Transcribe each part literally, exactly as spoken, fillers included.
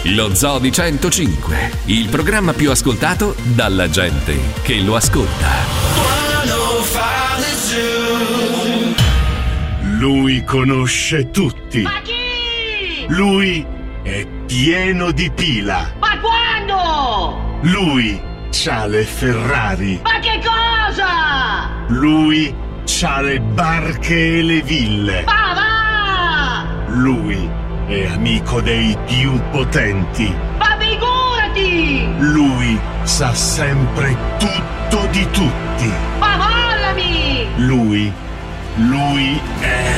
Lo Zoo di centocinque, il programma più ascoltato dalla gente che lo ascolta. Lui conosce tutti. Ma chi? Lui è pieno di pila. Ma quando? Lui c'ha le Ferrari. Ma che cosa? Lui c'ha le barche e le ville. Ma va! Lui è amico dei più potenti. Ma figurati! Lui sa sempre tutto di tutti. Ma mollami! Lui, lui è...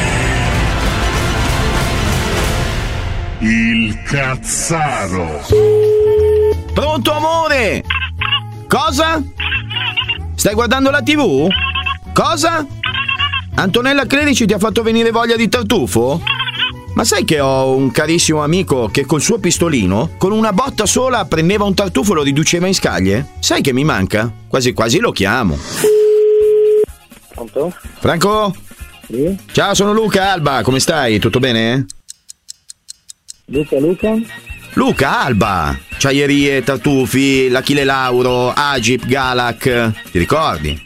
il Cazzaro. Pronto, amore? Cosa? Stai guardando la tivù? Cosa? Antonella Clerici ti ha fatto venire voglia di tartufo? Ma sai che ho un carissimo amico che col suo pistolino, con una botta sola, prendeva un tartufo e lo riduceva in scaglie? Sai che mi manca? Quasi quasi lo chiamo. Pronto? Franco? Sì? Ciao, sono Luca Alba, come stai? Tutto bene? Luca, Luca? Luca Alba! Acciaierie, tartufi, l'Achille Lauro, Agip, Galac. Ti ricordi?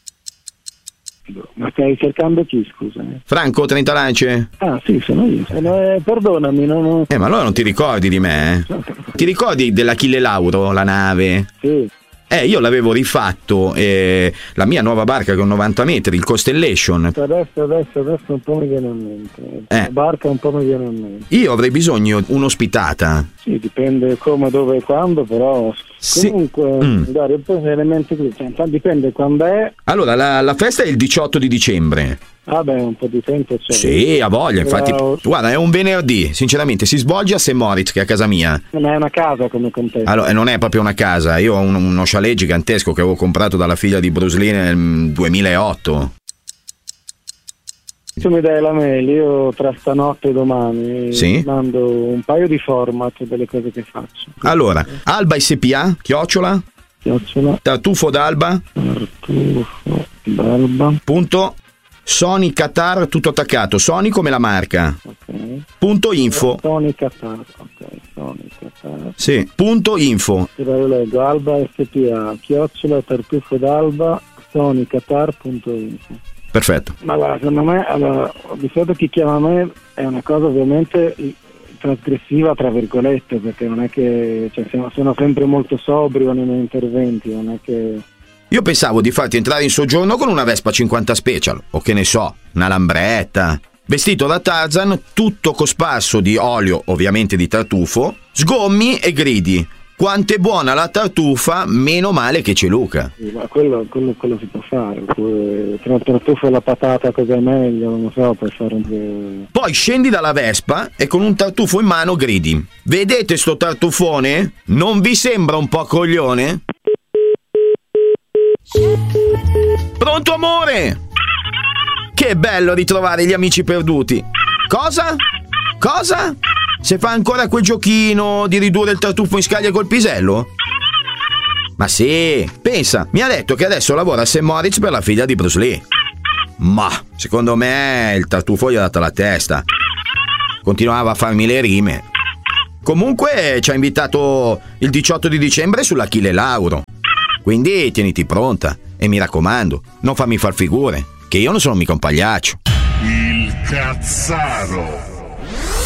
Ma stai cercando chi, scusa? Franco, trenta lance? Ah, sì, sono io. Eh, no, eh, perdonami, non ho... Eh, ma allora non ti ricordi di me? Eh? Ti ricordi dell'Achille Lauro, la nave? Sì. Eh, io l'avevo rifatto, eh, la mia nuova barca con novanta metri, il Constellation. Adesso, adesso, adesso un po' mi viene in mente. Eh. La barca un po' mi viene in mente. Io avrei bisogno di un'ospitata. Sì, dipende come, dove e quando, però... Sì. Comunque, Mm. Dario, poi sono elementi qui. Cioè, dipende quando è... Allora, la, la festa è il diciotto di dicembre. Vabbè, un po' di tempo c'è. Sì, ha voglia, infatti. Però- Guarda, è un venerdì, sinceramente, si svolge a Saint Moritz, che è a casa mia. Non è una casa come contesto. Allora, non è proprio una casa, io ho un- uno chalet gigantesco che avevo comprato dalla figlia di Bruce Lee nel duemilaotto. Tu mi dai la mail, io tra stanotte e domani Sì? mando un paio di format delle cose che faccio. Allora, Alba S P A, chiocciola, Chiocciola, tartufo d'Alba, tartufo, d'alba, punto, Sony Qatar, tutto attaccato, Sony come la marca, ok. punto info, Sony Qatar, ok, Sony Qatar. sì, punto info, Te la leggo, Alba S P A, chiocciola, tartufo d'alba, sony qatar punto info. perfetto. Ma guarda, secondo me, allora, di solito chi chiama me è una cosa ovviamente trasgressiva, tra virgolette, perché non è che, cioè, sono, sono sempre molto sobrio nei miei interventi, non è che... Io pensavo di farti entrare in soggiorno con una Vespa cinquanta Special, o che ne so, una Lambretta, vestito da Tarzan, tutto cosparso di olio, ovviamente di tartufo, sgommi e gridi. Quanto è buona la tartufa, meno male che c'è Luca. Sì, ma quello, quello, quello si può fare, oppure tra il tartufo e la patata cosa è meglio, non lo so, per fare un... Poi scendi dalla Vespa e con un tartufo in mano gridi. Vedete sto tartufone? Non vi sembra un po' coglione? Pronto, amore? Che bello ritrovare gli amici perduti. Cosa? Cosa? Se fa ancora quel giochino di ridurre il tartufo in scaglie col pisello? Ma sì, pensa, mi ha detto che adesso lavora a Saint Moritz per la figlia di Bruce Lee. Ma, secondo me, il tartufo gli ha dato la testa. Continuava a farmi le rime. Comunque ci ha invitato il diciotto di dicembre sull'Achille Lauro. Quindi tieniti pronta e mi raccomando, non fammi far figure, che io non sono mica un pagliaccio. Il Cazzaro.